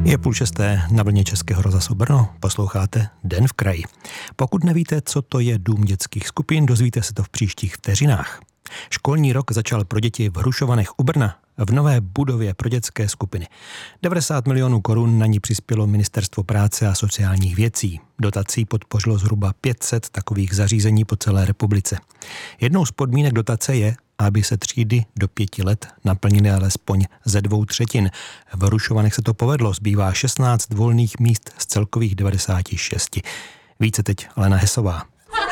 Je 5:30 na vlně Českého rozhlasu Brno, posloucháte Den v kraji. Pokud nevíte, co to je Dům dětských skupin, dozvíte se to v příštích vteřinách. Školní rok začal pro děti v Hrušovanech u Brna v nové budově pro dětské skupiny. 90 milionů korun na ní přispělo Ministerstvo práce a sociálních věcí. Dotací podpořilo zhruba 500 takových zařízení po celé republice. Jednou z podmínek dotace je, aby se třídy do 5 let naplnily alespoň ze 2/3. V Hrušovanech se to povedlo, zbývá 16 volných míst z celkových 96. Více teď Alena Hesová.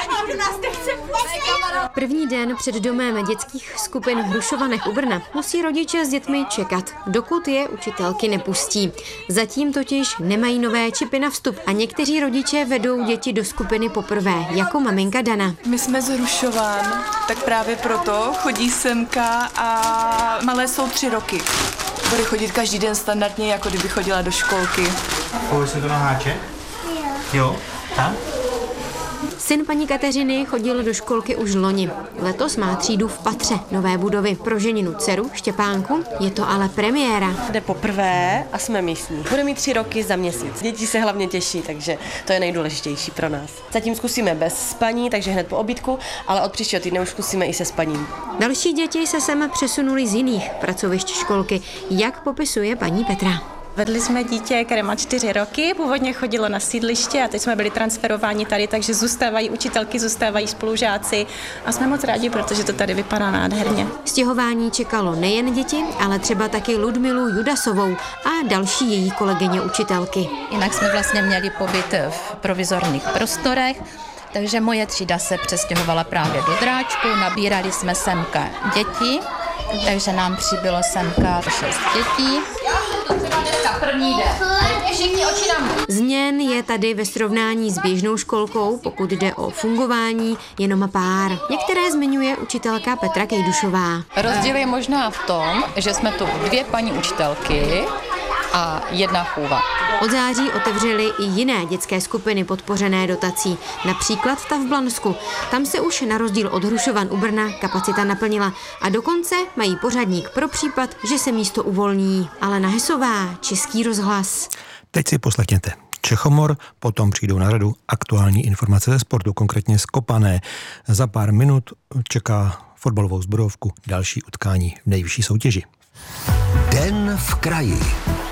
První den před domem dětských skupin v Hrušovanech u Brna musí rodiče s dětmi čekat, dokud je učitelky nepustí. Zatím totiž nemají nové čipy na vstup a někteří rodiče vedou děti do skupiny poprvé, jako maminka Dana. My jsme z Hrušovan, tak právě proto chodí semka a malé jsou 3 roky. Bude chodit každý den standardně, jako kdyby chodila do školky. Půjde se to na háček? Jo, tam? Syn paní Kateřiny chodil do školky už loni. Letos má třídu v patře nové budovy. Pro ženinu dceru Štěpánku je to ale premiéra. Jde poprvé a jsme místní. Bude mít 3 roky za měsíc. Děti se hlavně těší, takže to je nejdůležitější pro nás. Zatím zkusíme bez spaní, takže hned po obědku, ale od příštího týdne už zkusíme i se spaním. Další děti se sem přesunuli z jiných pracovišť školky, jak popisuje paní Petra. Vedli jsme dítě, které má 4 roky, původně chodilo na sídliště a teď jsme byli transferováni tady, takže zůstávají učitelky, zůstávají spolužáci a jsme moc rádi, protože to tady vypadá nádherně. Stěhování čekalo nejen děti, ale třeba taky Ludmilu Judasovou a další její kolegyně učitelky. Jinak jsme vlastně měli pobyt v provizorních prostorech, takže moje třída se přestěhovala právě do Dráčku, nabírali jsme semka děti, takže nám přibylo semka 6 dětí. Změn je tady ve srovnání s běžnou školkou, pokud jde o fungování, jenom pár. Některé zmiňuje učitelka Petra Kejdušová. Rozdíl je možná v tom, že jsme tu 2 paní učitelky a 1 chůva. Od září otevřely i jiné dětské skupiny podpořené dotací, například ta v Blansku. Tam se už na rozdíl od Hrušovan u Brna kapacita naplnila a dokonce mají pořadník pro případ, že se místo uvolní. Alena Hesová, Český rozhlas. Teď si poslechněte Čechomor, potom přijdou na řadu aktuální informace ze sportu, konkrétně z Kopané. Za pár minut čeká fotbalovou zbrojovku další utkání v nejvyšší soutěži. Den v kraji.